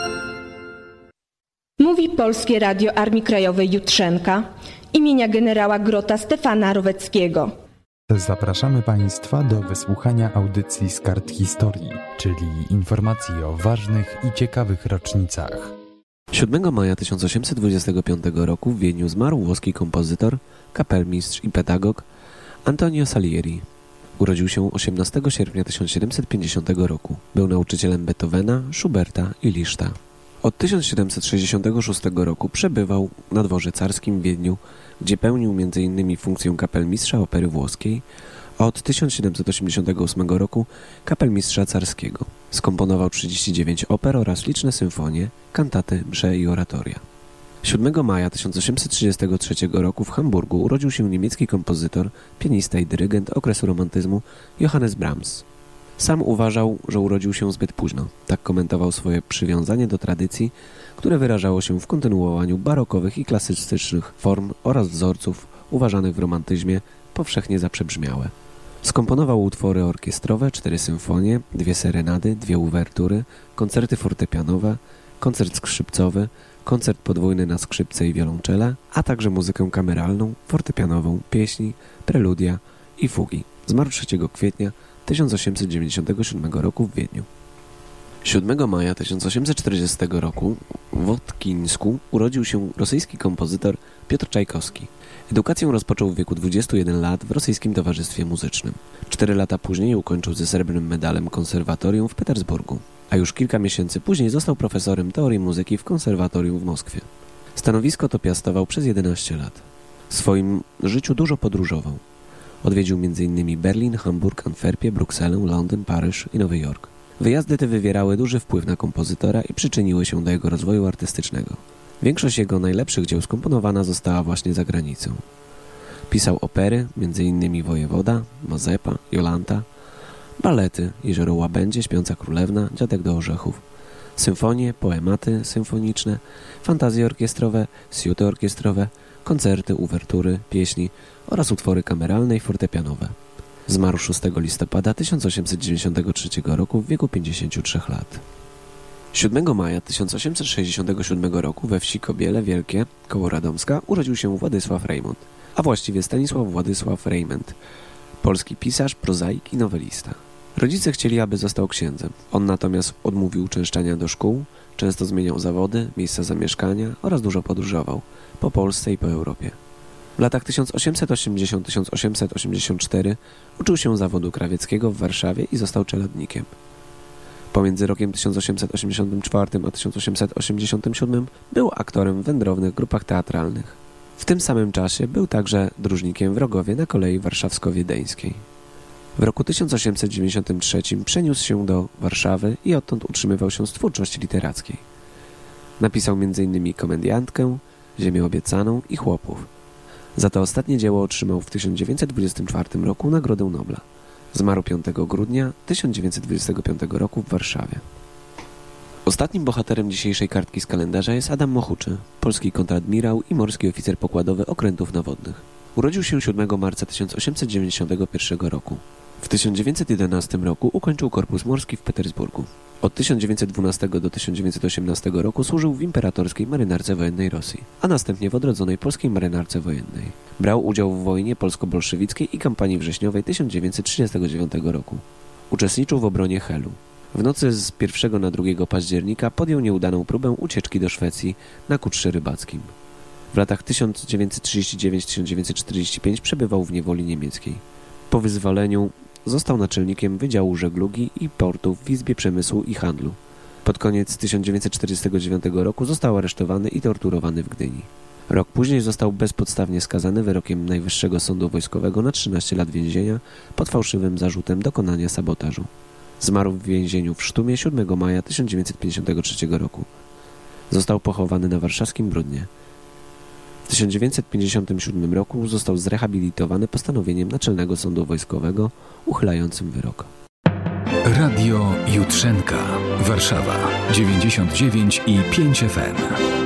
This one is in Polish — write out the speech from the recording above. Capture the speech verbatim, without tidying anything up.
Mówi Polskie Radio Armii Krajowej Jutrzenka imienia generała Grota Stefana Roweckiego. Zapraszamy Państwa do wysłuchania audycji z kart historii, czyli informacji o ważnych i ciekawych rocznicach. siódmego maja tysiąc osiemset dwudziestego piątego roku w Wiedniu zmarł włoski kompozytor, kapelmistrz i pedagog Antonio Salieri. Urodził się osiemnastego sierpnia tysiąc siedemset pięćdziesiątego roku. Był nauczycielem Beethovena, Schuberta i Liszta. Od tysiąc siedemset sześćdziesiątego szóstego roku przebywał na dworze carskim w Wiedniu, gdzie pełnił między innymi funkcję kapelmistrza opery włoskiej, a od tysiąc siedemset osiemdziesiątego ósmego roku kapelmistrza carskiego. Skomponował trzydzieści dziewięć oper oraz liczne symfonie, kantaty, msze i oratoria. siódmego maja tysiąc osiemset trzydziestego trzeciego roku w Hamburgu urodził się niemiecki kompozytor, pianista i dyrygent okresu romantyzmu Johannes Brahms. Sam uważał, że urodził się zbyt późno. Tak komentował swoje przywiązanie do tradycji, które wyrażało się w kontynuowaniu barokowych i klasycznych form oraz wzorców uważanych w romantyzmie powszechnie za przebrzmiałe. Skomponował utwory orkiestrowe, cztery symfonie, dwie serenady, dwie uwertury, koncerty fortepianowe, koncert skrzypcowy, koncert podwójny na skrzypce i wiolonczele, a także muzykę kameralną, fortepianową, pieśni, preludia i fugi. Zmarł trzeciego kwietnia tysiąc osiemset dziewięćdziesiątego siódmego roku w Wiedniu. siódmego maja tysiąc osiemset czterdziestego roku w Wotkińsku urodził się rosyjski kompozytor Piotr Czajkowski. Edukację rozpoczął w wieku dwudziestu jeden lat w Rosyjskim Towarzystwie Muzycznym. Cztery lata później ukończył ze srebrnym medalem konserwatorium w Petersburgu, a już kilka miesięcy później został profesorem teorii muzyki w konserwatorium w Moskwie. Stanowisko to piastował przez jedenaście lat. W swoim życiu dużo podróżował. Odwiedził między innymi Berlin, Hamburg, Antwerpię, Brukselę, Londyn, Paryż i Nowy Jork. Wyjazdy te wywierały duży wpływ na kompozytora i przyczyniły się do jego rozwoju artystycznego. Większość jego najlepszych dzieł skomponowana została właśnie za granicą. Pisał opery, między innymi Wojewoda, Mazepa, Jolanta, balety Jezioro Łabędzie, Śpiąca Królewna, Dziadek do Orzechów, symfonie, poematy symfoniczne, fantazje orkiestrowe, siuty orkiestrowe, koncerty, uwertury, pieśni oraz utwory kameralne i fortepianowe. Zmarł szóstego listopada tysiąc osiemset dziewięćdziesiątego trzeciego roku w wieku pięćdziesięciu trzech lat. siódmego maja tysiąc osiemset sześćdziesiątego siódmego roku we wsi Kobiele Wielkie, koło Radomska, urodził się Władysław Reymont, a właściwie Stanisław Władysław Rejment, polski pisarz, prozaik i nowelista. Rodzice chcieli, aby został księdzem. On natomiast odmówił uczęszczania do szkół, często zmieniał zawody, miejsca zamieszkania oraz dużo podróżował po Polsce i po Europie. W latach tysiąc osiemset osiemdziesiątym do tysiąc osiemset osiemdziesiątego czwartego uczył się zawodu krawieckiego w Warszawie i został czeladnikiem. Pomiędzy rokiem tysiąc osiemset osiemdziesiątym czwartym a tysiąc osiemset osiemdziesiątym siódmym był aktorem w wędrownych grupach teatralnych. W tym samym czasie był także dróżnikiem w Rogowie na kolei warszawsko-wiedeńskiej. W roku tysiąc osiemset dziewięćdziesiątym trzecim przeniósł się do Warszawy i odtąd utrzymywał się z twórczości literackiej. Napisał między innymi Komediantkę, Ziemię obiecaną i Chłopów. Za to ostatnie dzieło otrzymał w tysiąc dziewięćset dwudziestym czwartym roku Nagrodę Nobla. Zmarł piątego grudnia tysiąc dziewięćset dwudziestego piątego roku w Warszawie. Ostatnim bohaterem dzisiejszej kartki z kalendarza jest Adam Mochuczy, polski kontradmirał i morski oficer pokładowy okrętów nawodnych. Urodził się siódmego marca tysiąc osiemset dziewięćdziesiątego pierwszego roku. W tysiąc dziewięćset jedenastym roku ukończył Korpus Morski w Petersburgu. Od tysiąc dziewięćset dwunastego do tysiąc dziewięćset osiemnastego roku służył w Imperatorskiej Marynarce Wojennej Rosji, a następnie w odrodzonej Polskiej Marynarce Wojennej. Brał udział w wojnie polsko-bolszewickiej i kampanii wrześniowej tysiąc dziewięćset trzydziestego dziewiątego roku. Uczestniczył w obronie Helu. W nocy z pierwszego na drugiego października podjął nieudaną próbę ucieczki do Szwecji na kutrze rybackim. W latach tysiąc dziewięćset trzydziestym dziewiątym do tysiąc dziewięćset czterdziestego piątego przebywał w niewoli niemieckiej. Po wyzwoleniu został naczelnikiem Wydziału Żeglugi i Portów w Izbie Przemysłu i Handlu. Pod koniec tysiąc dziewięćset czterdziestego dziewiątego roku został aresztowany i torturowany w Gdyni. Rok później został bezpodstawnie skazany wyrokiem Najwyższego Sądu Wojskowego na trzynaście lat więzienia pod fałszywym zarzutem dokonania sabotażu. Zmarł w więzieniu w Sztumie siódmego maja tysiąc dziewięćset pięćdziesiątego trzeciego roku. Został pochowany na warszawskim Brudnie. W tysiąc dziewięćset pięćdziesiątym siódmym roku został zrehabilitowany postanowieniem Naczelnego Sądu Wojskowego uchylającym wyrok. Radio Jutrzenka, Warszawa dziewięćdziesiąt dziewięć i pięć F M.